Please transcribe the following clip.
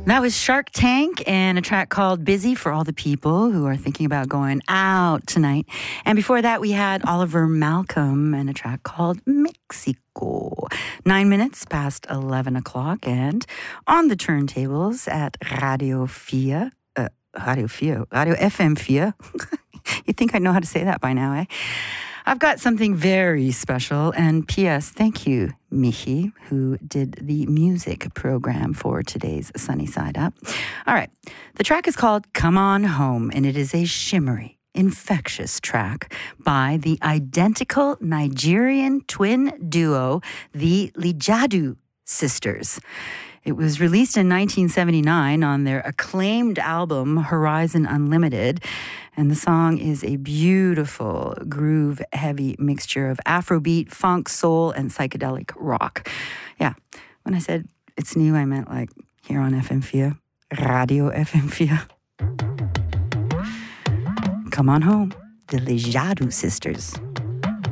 That was Shark Tank and a track called Busy for all the people who are thinking about going out tonight. And before that, we had Oliver Malcolm and a track called Mexico. 9 minutes past 11 o'clock and on the turntables at Radio FM 4. You'd think I know how to say that by now, eh? I've got something very special, and P.S. thank you, Michi, who did the music program for today's Sunny Side Up. All right, the track is called Come On Home, and it is a shimmery, infectious track by the identical Nigerian twin duo, the Lijadu Sisters. It was released in 1979 on their acclaimed album, Horizon Unlimited, and the song is a beautiful, groove-heavy mixture of Afrobeat, funk, soul, and psychedelic rock. Yeah, when I said it's new, I meant like here on FM4, Radio FM4. Come on home, the Lijadu Sisters.